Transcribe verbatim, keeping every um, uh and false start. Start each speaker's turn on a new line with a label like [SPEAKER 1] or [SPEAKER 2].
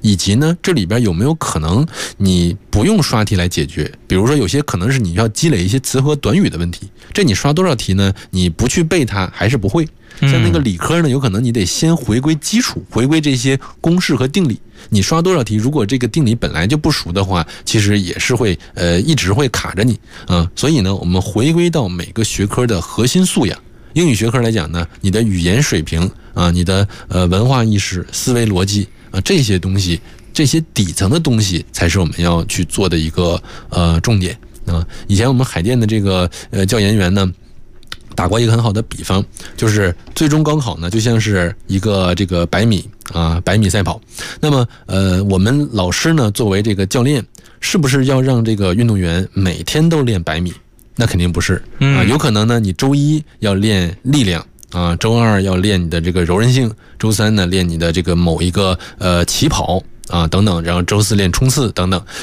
[SPEAKER 1] 以及呢这里边有没有可能你不用刷题来解决，比如说有些可能是你要积累一些词和短语的问题，这你刷多少题呢，你不去背它还是不会。像那个理科呢，有可能你得先回归基础，回归这些公式和定理。你刷多少题，如果这个定理本来就不熟的话，其实也是会呃一直会卡着你啊、呃。所以呢，我们回归到每个学科的核心素养。英语学科来讲呢，你的语言水平啊、呃，你的呃文化意识、思维逻辑啊、呃、这些东西，这些底层的东西才是我们要去做的一个呃重点啊、呃。以前我们海淀的这个呃教研员呢，打过一个很好的比方，就是最终高考呢就像是一个这个百米啊百米赛跑。那么呃我们老师呢作为这个教练，是不是要让这个运动员每天都练百米？那肯定不是啊，有可能呢你周一要练力量啊，周二要练你的这个柔韧性，周三呢练你的这个某一个呃起跑啊等等，然后周四练冲刺等等。